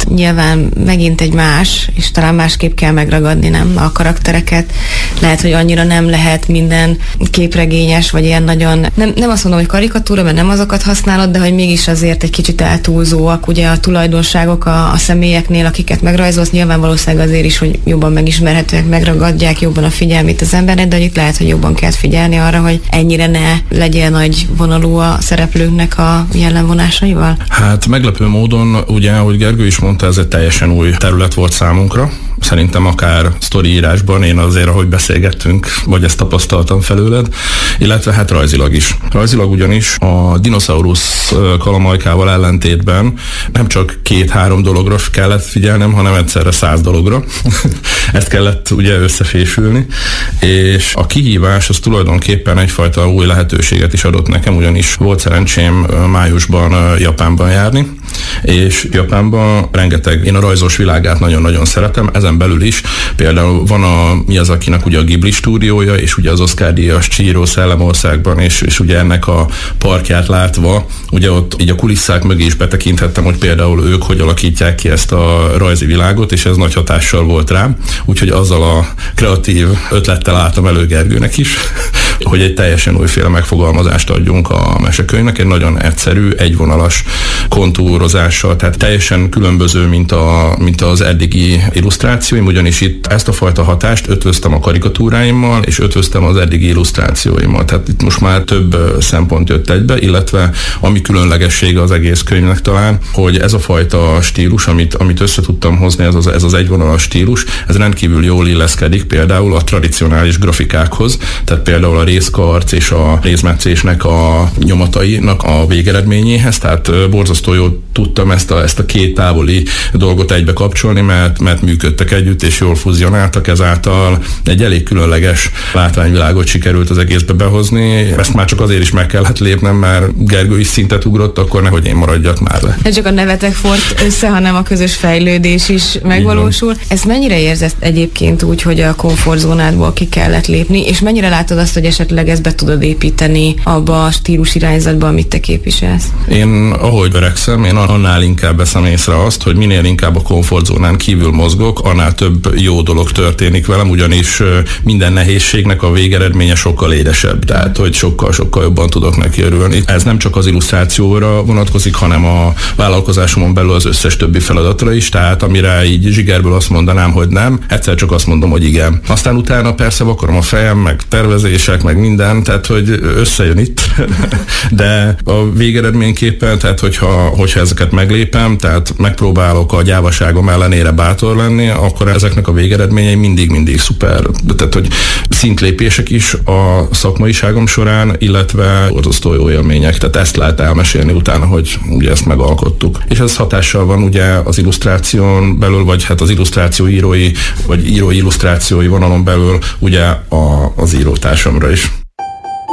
nyilván megint egy más, és talán másképp kell megragadni, nem? A karaktereket. Lehet, hogy annyira nem lehet minden képregényes, vagy ilyen nagyon, nem azt mondom, hogy karikatúra, mert nem azokat használod, de hogy mégis azért egy kicsit eltúlzóak, ugye a tulajdonságok a személyeknél, akiket megrajzolsz, nyilván valószínűleg azért is, hogy jobban megismerhetőek, megragadják jobban a figyelmét az embernek, de itt lehet, hogy jobban kell figyelni arra, hogy ennyire ne legyen nagy vonalú a szereplőknek a jellemvonásaival? Hát meglepő módon, ugye, ahogy Gergő is mondta, ez egy teljesen új terület volt számunkra. Szerintem akár sztoriírásban, én azért, ahogy beszélgettünk, vagy ezt tapasztaltam felőled, illetve hát rajzilag is. Rajzilag ugyanis a dinoszaurusz kalamajkával ellentétben nem csak 2-3 dologra kellett figyelnem, hanem egyszerre 100 dologra. Ezt kellett ugye összefésülni, és a kihívás az tulajdonképpen egyfajta új lehetőséget is adott nekem, ugyanis volt szerencsém májusban Japánban járni, és Japánban rengeteg, én a rajzos világát nagyon-nagyon szeretem, ezen belül is például van a Miyazakinak ugye a Ghibli stúdiója, és ugye az Oscar-díjas Chihiro Szellemországban, és ugye ennek a parkját látva, ugye ott így a kulisszák mögé is betekinthettem, hogy például ők hogy alakítják ki ezt a rajzi világot, és ez nagy hatással volt rám, úgyhogy azzal a kreatív ötlettel álltam elő Gergőnek is, hogy egy teljesen újféle megfogalmazást adjunk a mesekönyvnek, egy nagyon egyszerű, egyvonalas kontúrozással, tehát teljesen különböző, mint az eddigi illusztrációim, ugyanis itt ezt a fajta hatást ötvöztem a karikatúráimmal, és ötvöztem az eddigi illusztrációimmal. Tehát itt most már több szempont jött egybe, illetve ami különlegessége az egész könyvnek talán, hogy ez a fajta stílus, amit össze tudtam hozni, ez az egyvonalas stílus, ez rendkívül jól illeszkedik például a tradicionális grafikákhoz, tehát például a részkarc és a rézmetszésnek a nyomatainak a végeredményéhez, tehát borzasztó jól tudtam ezt a két távoli dolgot egybe kapcsolni, mert működtek együtt, és jól fuzionáltak, ezáltal egy elég különleges látványvilágot sikerült az egészbe behozni. Ezt már csak azért is meg kellett lépnem, mert Gergő is szintet ugrott, akkor nehogy én maradjak már le. Nem csak a nevetek fort össze, hanem a közös fejlődés is megvalósul. Ezt mennyire érzed egyébként úgy, hogy a komfortzónádból ki kellett lépni, és mennyire látod azt, hogy esetleg ezt be tudod építeni abba a stílus irányzatba, amit te képviselsz? Én, ahogy öregszem, én annál inkább veszem észre azt, hogy minél inkább a komfortzónán kívül mozgok, annál több jó dolog történik velem, ugyanis minden nehézségnek a végeredménye sokkal édesebb, tehát hogy sokkal jobban tudok neki örülni. Ez nem csak az illusztrációra vonatkozik, hanem a vállalkozásomon belül az összes többi feladatra is, tehát amire így zsigerből azt mondanám, hogy nem, egyszer csak azt mondom, hogy igen. Aztán utána persze vakarom a fejem, meg tervezések, meg minden, tehát hogy összejön itt, de a végeredményképpen, tehát hogyha ezeket meglépem, tehát megpróbálok a gyávaságom ellenére bátor lenni, akkor ezeknek a végeredményei mindig szuper. Tehát, hogy szintlépések is a szakmaiságom során, illetve borzasztó jó élmények. Tehát ezt lehet elmesélni utána, hogy ugye ezt megalkottuk. És ez hatással van ugye az illusztráción belül, vagy hát az illusztrációírói, vagy írói illusztrációi vonalon belül ugye az írótársamra is.